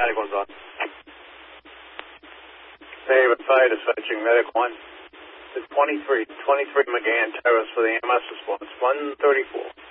medical's on. Favorite fire dispatching, medic 1. It's 23 McGann Terrace for the EMS response, 134.